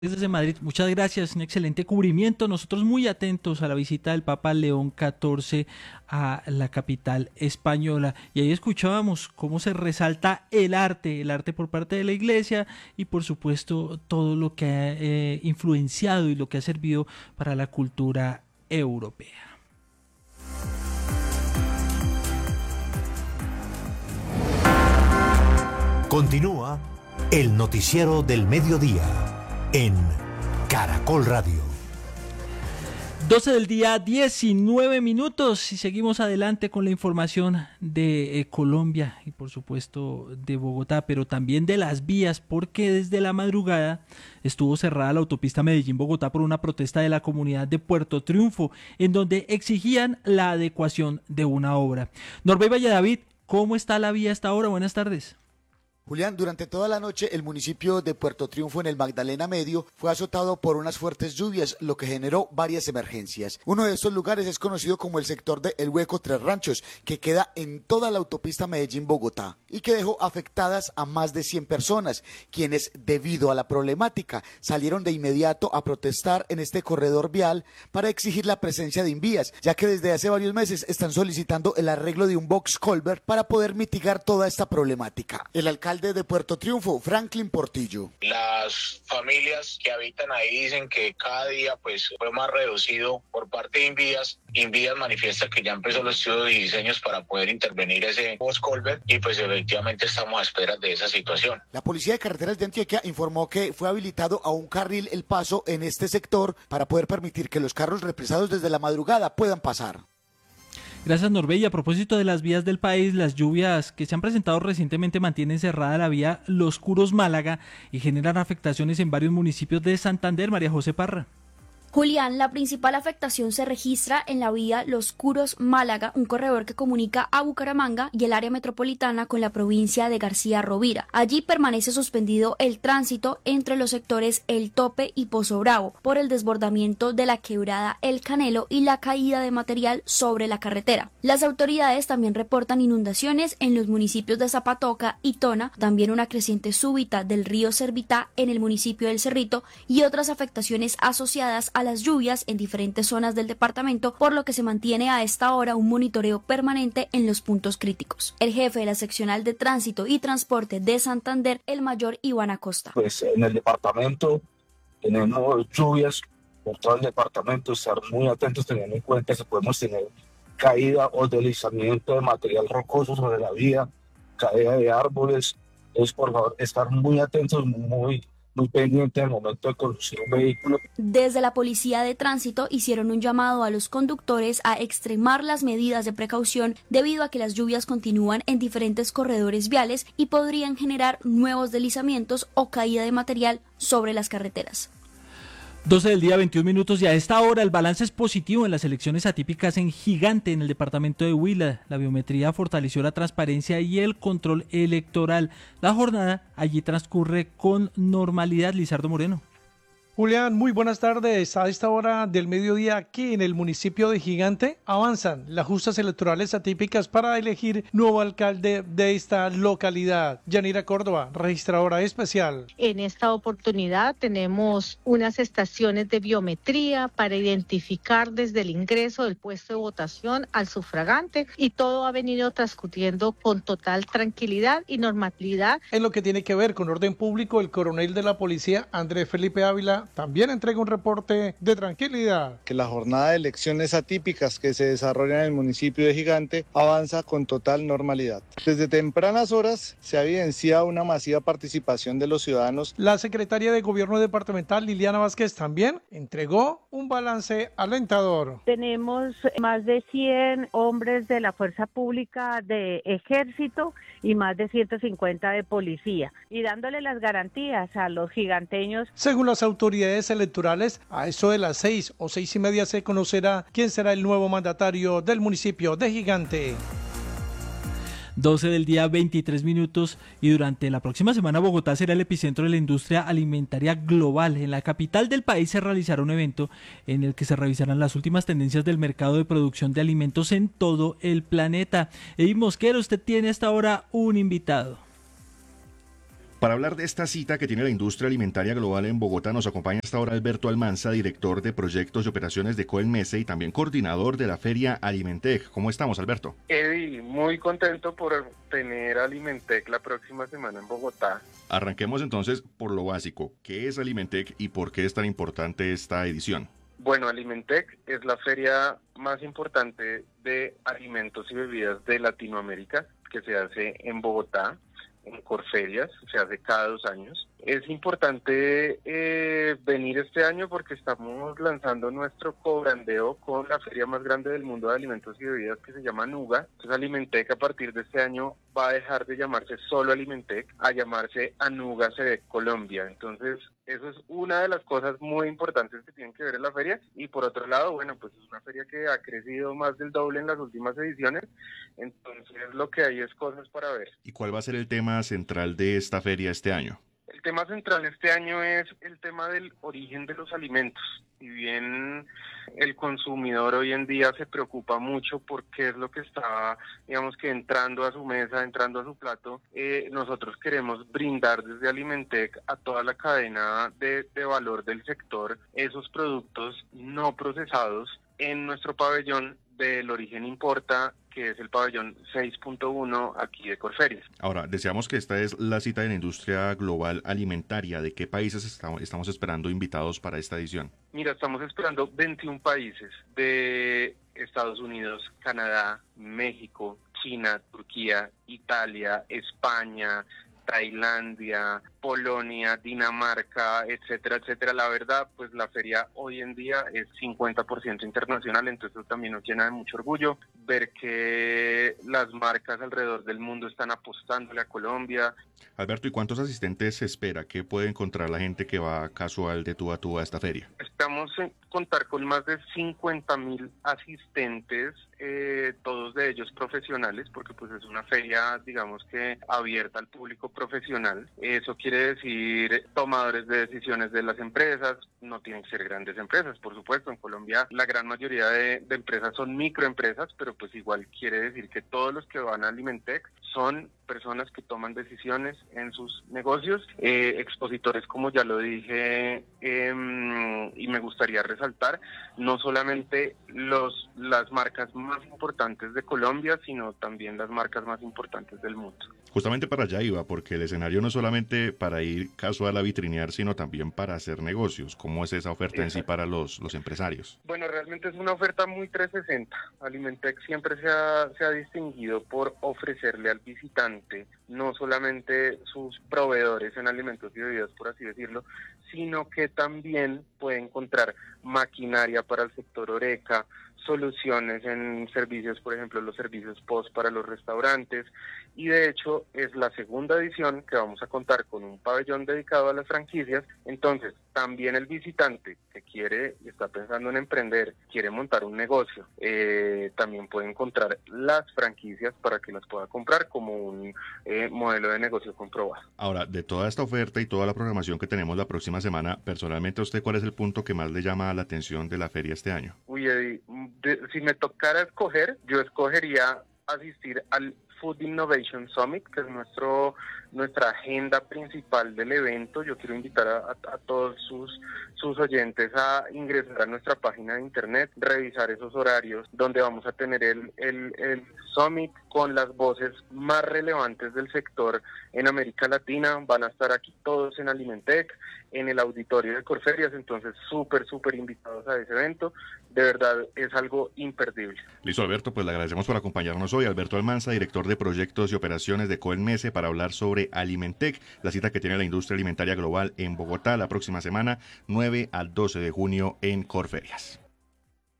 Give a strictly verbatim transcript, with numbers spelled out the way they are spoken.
Desde Madrid, muchas gracias, un excelente cubrimiento. Nosotros muy atentos a la visita del Papa León catorce a la capital española. Y ahí escuchábamos cómo se resalta el arte, el arte por parte de la Iglesia y por supuesto todo lo que ha eh, influenciado y lo que ha servido para la cultura europea. Continúa el noticiero del mediodía en Caracol Radio. doce del día, diecinueve minutos y seguimos adelante con la información de eh, Colombia y por supuesto de Bogotá, pero también de las vías, porque desde la madrugada estuvo cerrada la autopista Medellín-Bogotá por una protesta de la comunidad de Puerto Triunfo, en donde exigían la adecuación de una obra. Norbey Valladavid, ¿cómo está la vía hasta ahora? Buenas tardes. Julián, durante toda la noche el municipio de Puerto Triunfo en el Magdalena Medio fue azotado por unas fuertes lluvias, lo que generó varias emergencias. Uno de estos lugares es conocido como el sector de El Hueco Tres Ranchos, que queda en toda la autopista Medellín-Bogotá y que dejó afectadas a más de cien personas, quienes debido a la problemática salieron de inmediato a protestar en este corredor vial para exigir la presencia de invías, ya que desde hace varios meses están solicitando el arreglo de un box culvert para poder mitigar toda esta problemática. El alcalde de Puerto Triunfo, Franklin Portillo. Las familias que habitan ahí dicen que cada día pues fue más reducido por parte de Invías. Invías manifiesta que ya empezó los estudios y diseños para poder intervenir ese box culvert y pues efectivamente estamos a espera de esa situación. La Policía de Carreteras de Antioquia informó que fue habilitado a un carril el paso en este sector para poder permitir que los carros represados desde la madrugada puedan pasar. Gracias, Norbey. A propósito de las vías del país, las lluvias que se han presentado recientemente mantienen cerrada la vía Los Curos Málaga y generan afectaciones en varios municipios de Santander. María José Parra. Julián, la principal afectación se registra en la vía Los Curos Málaga, un corredor que comunica a Bucaramanga y el área metropolitana con la provincia de García Rovira. Allí permanece suspendido el tránsito entre los sectores El Tope y Pozo Bravo por el desbordamiento de la quebrada El Canelo y la caída de material sobre la carretera. Las autoridades también reportan inundaciones en los municipios de Zapatoca y Tona, también una creciente súbita del río Servitá en el municipio del Cerrito y otras afectaciones asociadas a las lluvias en diferentes zonas del departamento, por lo que se mantiene a esta hora un monitoreo permanente en los puntos críticos. El jefe de la seccional de tránsito y transporte de Santander, el mayor Iván Acosta. Pues en el departamento tenemos lluvias por todo el departamento, estar muy atentos teniendo en cuenta que podemos tener caída o deslizamiento de material rocoso sobre la vía, caída de árboles. Entonces, por favor, estar muy atentos, muy muy pendiente al momento de conducir un vehículo. Desde la Policía de Tránsito hicieron un llamado a los conductores a extremar las medidas de precaución debido a que las lluvias continúan en diferentes corredores viales y podrían generar nuevos deslizamientos o caída de material sobre las carreteras. doce del día, veintiún minutos, y a esta hora el balance es positivo en las elecciones atípicas en Gigante, en el departamento de Huila. La biometría fortaleció la transparencia y el control electoral. La jornada allí transcurre con normalidad. Lizardo Moreno. Julián, muy buenas tardes. A esta hora del mediodía aquí en el municipio de Gigante avanzan las justas electorales atípicas para elegir nuevo alcalde de esta localidad. Yanira Córdoba, registradora especial. En esta oportunidad tenemos unas estaciones de biometría para identificar desde el ingreso del puesto de votación al sufragante y todo ha venido transcurriendo con total tranquilidad y normalidad. En lo que tiene que ver con orden público, el coronel de la policía, Andrés Felipe Ávila, también entrega un reporte de tranquilidad. Que la jornada de elecciones atípicas que se desarrolla en el municipio de Gigante avanza con total normalidad. Desde tempranas horas se ha evidenciado una masiva participación de los ciudadanos. La secretaria de Gobierno departamental, Liliana Vázquez, también entregó un balance alentador. Tenemos más de cien hombres de la Fuerza Pública de Ejército y más de ciento cincuenta de policía, y dándole las garantías a los giganteños. Según las autoridades electorales, a eso de las seis o seis y media se conocerá quién será el nuevo mandatario del municipio de Gigante. doce del día, veintitrés minutos, y durante la próxima semana Bogotá será el epicentro de la industria alimentaria global. En la capital del país se realizará un evento en el que se revisarán las últimas tendencias del mercado de producción de alimentos en todo el planeta. Edith Mosquera, usted tiene hasta ahora un invitado. Para hablar de esta cita que tiene la industria alimentaria global en Bogotá, nos acompaña hasta ahora Alberto Almanza, director de proyectos y operaciones de Colmese y también coordinador de la feria Alimentec. ¿Cómo estamos, Alberto? Eddie, muy contento por tener Alimentec la próxima semana en Bogotá. Arranquemos entonces por lo básico. ¿Qué es Alimentec y por qué es tan importante esta edición? Bueno, Alimentec es la feria más importante de alimentos y bebidas de Latinoamérica que se hace en Bogotá, en Corferias, se hace cada dos años. Es importante eh, venir este año porque estamos lanzando nuestro cobrandeo con la feria más grande del mundo de alimentos y bebidas que se llama Nuga. Entonces Alimentec a partir de este año va a dejar de llamarse solo Alimentec a llamarse Anuga C D Colombia. Entonces eso es una de las cosas muy importantes que tienen que ver en la feria. Y por otro lado, bueno, pues es una feria que ha crecido más del doble en las últimas ediciones. Entonces lo que hay es cosas para ver. ¿Y cuál va a ser el tema central de esta feria este año? El tema central este año es el tema del origen de los alimentos. Si bien el consumidor hoy en día se preocupa mucho por qué es lo que está, digamos que entrando a su mesa, entrando a su plato, eh, nosotros queremos brindar desde Alimentec a toda la cadena de, de valor del sector esos productos no procesados en nuestro pabellón del Origen Importa, que es el pabellón seis punto uno aquí de Corferias. Ahora, deseamos que esta es la cita de la industria global alimentaria. ¿De qué países estamos esperando invitados para esta edición? Mira, estamos esperando veintiún países de Estados Unidos, Canadá, México, China, Turquía, Italia, España, Tailandia, Polonia, Dinamarca, etcétera, etcétera. La verdad, pues la feria hoy en día es cincuenta por ciento internacional, entonces eso también nos llena de mucho orgullo ver que las marcas alrededor del mundo están apostándole a Colombia. Alberto, ¿y cuántos asistentes se espera? ¿Qué puede encontrar la gente que va casual de tú a tú a esta feria? Estamos en contar con más de cincuenta mil asistentes, eh, todos de ellos profesionales, porque pues es una feria, digamos que abierta al público profesional. Eso quiere decir tomadores de decisiones de las empresas, no tienen que ser grandes empresas, por supuesto. En Colombia la gran mayoría de, de empresas son microempresas, pero pues igual quiere decir que todos los que van a Alimentec son personas que toman decisiones en sus negocios, eh, expositores, como ya lo dije, eh, y me gustaría resaltar, no solamente los las marcas más importantes de Colombia, sino también las marcas más importantes del mundo. Justamente para allá iba, porque el escenario no es solamente para ir casual a vitrinear, sino también para hacer negocios. ¿Cómo es esa oferta en sí para los, los empresarios? Bueno, realmente es una oferta muy trescientos sesenta. Alimentec siempre se ha, se ha distinguido por ofrecerle al visitante no solamente sus proveedores en alimentos y bebidas, por así decirlo, sino que también puede encontrar maquinaria para el sector Horeca, soluciones en servicios, por ejemplo, los servicios post para los restaurantes, y de hecho es la segunda edición que vamos a contar con un pabellón dedicado a las franquicias. Entonces, también el visitante que quiere y está pensando en emprender, quiere montar un negocio, eh, también puede encontrar las franquicias para que las pueda comprar como un eh, modelo de negocio comprobado. Ahora, de toda esta oferta y toda la programación que tenemos la próxima semana, personalmente, ¿a usted cuál es el punto que más le llama la atención de la feria este año? Uy, Eddie, de, si me tocara escoger, yo escogería asistir al Food Innovation Summit, que es nuestro nuestra agenda principal del evento. Yo quiero invitar a, a, a todos sus, sus oyentes a ingresar a nuestra página de internet, revisar esos horarios donde vamos a tener el, el, el Summit con las voces más relevantes del sector en América Latina. Van a estar aquí todos en Alimentec, en el auditorio de Corferias, entonces súper, súper invitados a ese evento. De verdad, es algo imperdible. Listo, Alberto, pues le agradecemos por acompañarnos hoy. Alberto Almanza, director de proyectos y operaciones de Colmese, para hablar sobre Alimentec, la cita que tiene la industria alimentaria global en Bogotá la próxima semana, nueve al doce de junio en Corferias.